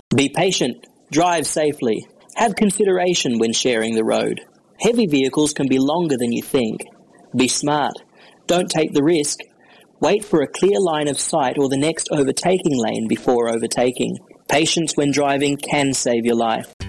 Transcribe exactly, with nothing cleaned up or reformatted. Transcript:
Be patient. Drive safely. Have consideration when sharing the road. Heavy vehicles can be longer than you think. Be smart. Don't take the risk. Wait for a clear line of sight or the next overtaking lane before overtaking. Patience when driving can save your life.